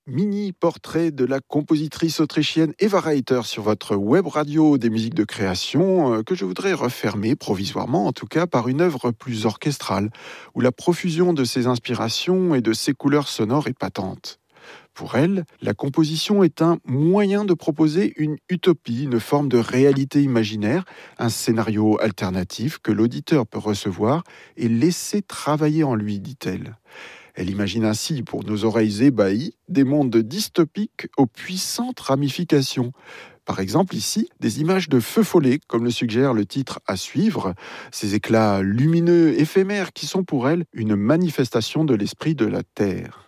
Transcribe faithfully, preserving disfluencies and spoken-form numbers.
Mini-portrait de la compositrice autrichienne Eva Reiter sur votre web radio des musiques de création euh, que je voudrais refermer provisoirement en tout cas par une œuvre plus orchestrale où la profusion de ses inspirations et de ses couleurs sonores est patente. Pour elle, la composition est un moyen de proposer une utopie, une forme de réalité imaginaire, un scénario alternatif que l'auditeur peut recevoir et laisser travailler en lui, dit-elle. Elle imagine ainsi, pour nos oreilles ébahies, des mondes dystopiques aux puissantes ramifications. Par exemple, ici, des images de feux follets, comme le suggère le titre à suivre, ces éclats lumineux éphémères qui sont pour elle une manifestation de l'esprit de la Terre.